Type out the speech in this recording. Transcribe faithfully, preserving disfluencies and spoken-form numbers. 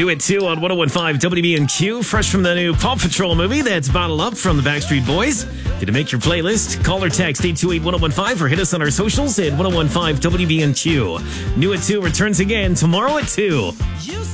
New at two on one oh one five W B N Q, fresh from the new Paw Patrol movie. That's Bottle Up from the Backstreet Boys. Did it make your playlist? Call or text eight two eight, one oh one five or hit us on our socials at one oh one five W B N Q. New at two returns again tomorrow at two.